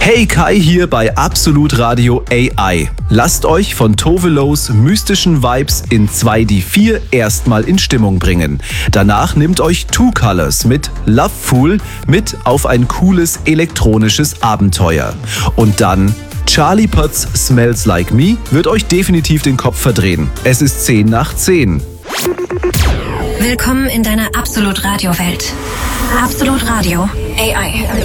Hey, Kai hier bei Absolut Radio AI. Lasst euch von Tovelos mystischen Vibes in 2D4 erstmal in Stimmung bringen. Danach nimmt euch Two Colors mit Lovefool mit auf ein cooles elektronisches Abenteuer. Und dann Charlie Potts Smells Like Me wird euch definitiv den Kopf verdrehen. Es ist 10 nach 10. Willkommen in deiner Absolut Radio Welt. Absolut Radio AI.